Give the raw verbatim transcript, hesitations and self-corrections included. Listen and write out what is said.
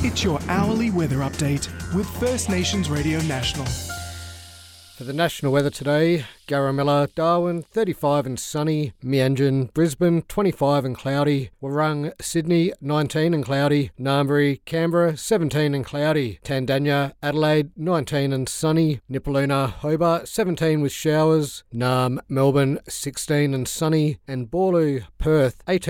It's your hourly weather update with First Nations Radio National. For the national weather today, Garamilla, Darwin, thirty-five and sunny, Mianjin, Brisbane, twenty-five and cloudy, Warrung, Sydney, nineteen and cloudy, Narmberi, Canberra, seventeen and cloudy, Tandanya, Adelaide, nineteen and sunny, Nipaluna, Hobart, seventeen with showers, Narm, Melbourne, sixteen and sunny, and Boorloo, Perth, eighteen